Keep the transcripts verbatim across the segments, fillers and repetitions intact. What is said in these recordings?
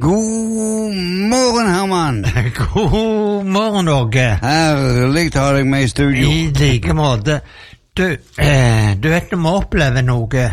God morgen, Herman. God morgen, Åge. Herlig å ha deg med i studio. I like måte. Du, eh, du vet når vi opplever noe.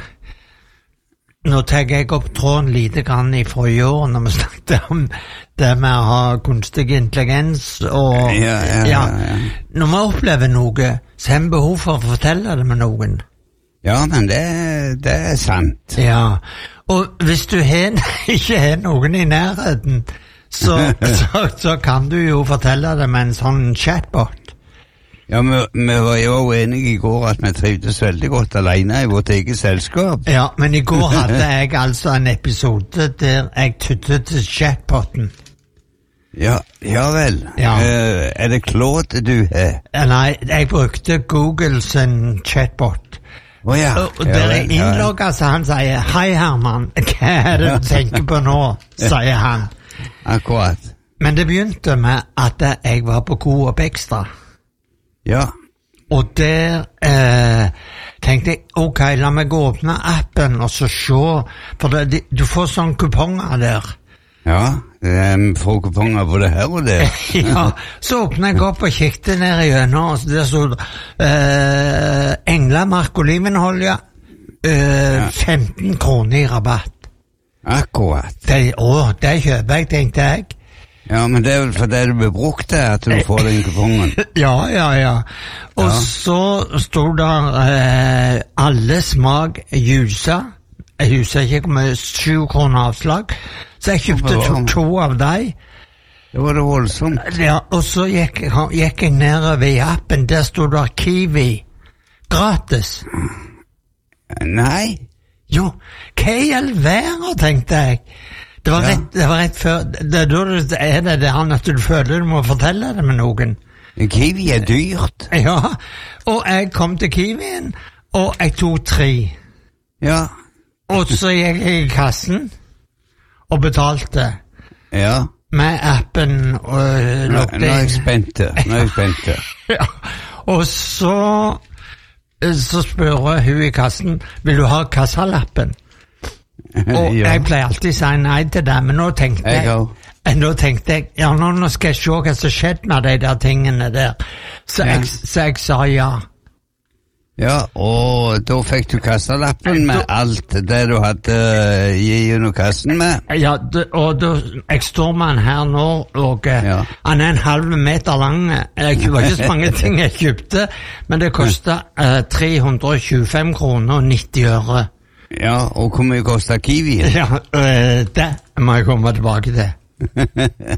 Nå tar jeg opp tråden lite grann i forrige år når vi snakket om det med å ha kunstig intelligens og ja, ja, ja, ja. Når vi opplever noe, så har vi behov for å fortelle det med noen. Ja, men det, det er sant. Ja, og hvis du hen, ikke har noen i nærheten, så, så, så kan du jo fortelle det med en sånn chatbot. Ja, vi, vi var jo enige i går at vi trivdes veldig godt alene i vårt eget selskap. Ja, men i går hadde jeg altså en episode der jeg tyttet til chatboten. Ja, ja vel. Ja. Uh, er det Claude du har? Nei, jeg brukte Google sin chatbot. Oh, ja. Og der er innlogget, så han sier, «Hei Herman, hva er det du tenker på nå?» sier han. Akkurat. Men det begynte med at jeg var på Coop Extra. Ja. Og der eh, tenkte jeg, ok, la meg gå åpne appen og så se, for det, du får sånne kuponger der. Ja, vi får kuponger både her og der. Ja, så åpnet jeg opp og kikket ned igjennom, og der stod eh, Englamark olivenolje, eh, Ja. femten kroner i rabatt. Akkurat. Det, å, det kjøper jeg, tenkte jeg. Ja, men det er vel fordi du blir brukt det at du får den kupongen. Ja, ja, ja. Og Ja. så stod der eh, alle smak jusa. Jeg husker ikke hvor mye, sju kroner avslag. Så jeg kjøpte to, to av deg. Det var det voldsomt. Ja, og så gikk, gikk jeg nedover i appen, der stod der Kiwi. Gratis. Nei. Jo, hva i all verden, tenkte jeg. Det var, Ja. rett, det var rett før, det er da det er det det han at du føler du må fortelle det med noen. Kiwi er dyrt. Ja, og jeg kom til Kiwien, og jeg tok tre. Ja. Og så gikk jeg i kassen, og betalte Ja. med appen og Nå, logget nå er jeg inn. spent. Nå er jeg spent. Ja, og så, så spør hun i kassen, vil du ha kassalappen? Og Ja. jeg pleier alltid å si nei til det, men nå tenkte Jeg jeg, også. nå tenkte jeg, ja, nå, nå skal jeg se hva som skjedde med de der tingene der. Så, Ja. jeg, så jeg sa ja. Ja, og da fikk du kassalappen med alt det du hadde uh, gi under kassen med. Ja, d- og da, jeg står med han her nå, og eh, Ja. han er en halv meter lang. Det var ikke så mange ting jeg kjøpte, men det kostet eh, tre hundre og tjuefem kroner og nitti øre. Ja, og hvor mye kostet Kiwi? Ja, øh, det må jeg komme tilbake til.